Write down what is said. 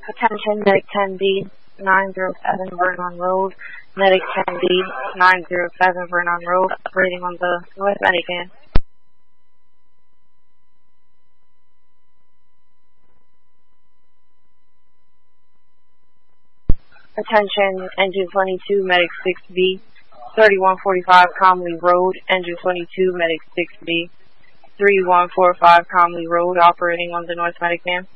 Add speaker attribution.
Speaker 1: Attention, Medic 10B, 907 Vernon Road. Medic 10B, 907 Vernon Road, operating on the North Medicam. Attention, Engine 22, Medic 6B, 3145 Comley Road, Engine 22, Medic 6B, 3145 Comley Road, operating on the North Medicam.